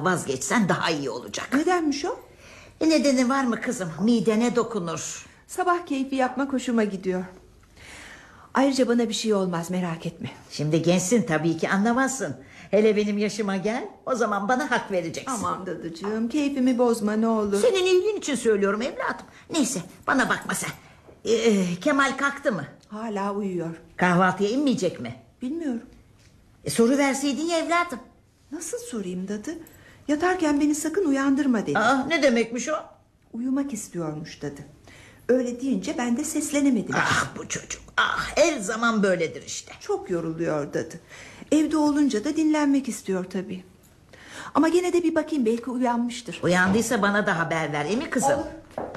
yemekten vazgeçsen daha iyi olacak. Nedenmiş o? Nedeni var mı kızım? Midene dokunur. Sabah keyfi yapmak hoşuma gidiyor. Ayrıca bana bir şey olmaz, merak etme. Şimdi gençsin tabii ki, anlamazsın. Hele benim yaşıma gel, o zaman bana hak vereceksin. Aman dadıcığım, keyfimi bozma ne olur. Senin iyiliğin için söylüyorum evladım. Neyse, bana bakma sen. Kemal kalktı mı? Hala uyuyor. Kahvaltıya inmeyecek mi? Bilmiyorum. Soru verseydin ya evladım. Nasıl sorayım dadı? Yatarken beni sakın uyandırma dedi. Ne demekmiş o? Uyumak istiyormuş dadı. Öyle deyince ben de seslenemedim. Bu çocuk, her zaman böyledir işte. Çok yoruluyor dadı. Evde olunca da dinlenmek istiyor tabii. Ama gene de bir bakayım, belki uyanmıştır. Uyandıysa bana da haber ver, değil mi kızım? Olur.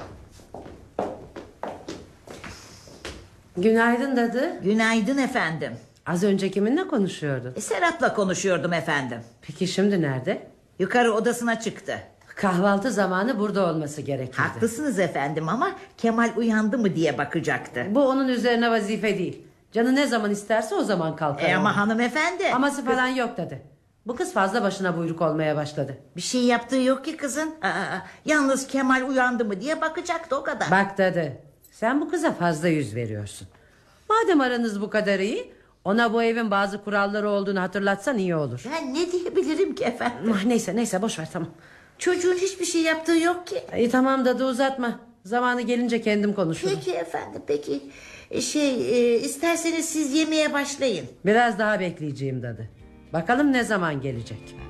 Günaydın dadı. Günaydın efendim. Az önce kiminle konuşuyordun? Serap'la konuşuyordum efendim. Peki şimdi nerede? Yukarı odasına çıktı. Kahvaltı zamanı burada olması gerekirdi. Haklısınız efendim ama Kemal uyandı mı diye bakacaktı. Bu onun üzerine vazife değil. Canı ne zaman isterse o zaman kalkar. Ama hanımefendi. Aması falan yok dadı. Bu kız fazla başına buyruk olmaya başladı. Bir şey yaptığı yok ki kızın. Yalnız Kemal uyandı mı diye bakacaktı, o kadar. Bak dadı, sen bu kıza fazla yüz veriyorsun. Madem aranız bu kadar iyi, ona bu evin bazı kuralları olduğunu hatırlatsan iyi olur. Ben ne diyebilirim ki efendim? Neyse boş ver, tamam. Çocuğun hiçbir şey yaptığı yok ki. Tamam dadı, uzatma. Zamanı gelince kendim konuşurum. Peki efendim, peki. İsterseniz siz yemeğe başlayın. Biraz daha bekleyeceğim dadı. Bakalım ne zaman gelecek.